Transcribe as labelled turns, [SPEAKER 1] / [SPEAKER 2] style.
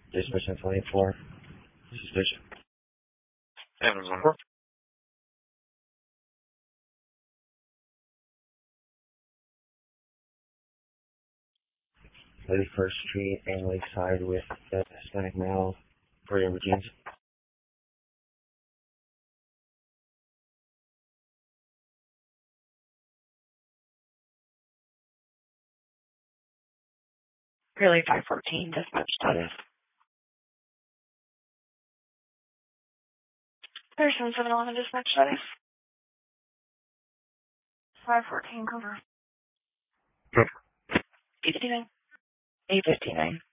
[SPEAKER 1] Dispatch 24. Suspicion.
[SPEAKER 2] Amazon.
[SPEAKER 1] 31st Street and Lakeside with the Hispanic male for your routines.
[SPEAKER 3] Really 514, dispatch status. Person 711, dispatch status. 514, cover. 859. 859.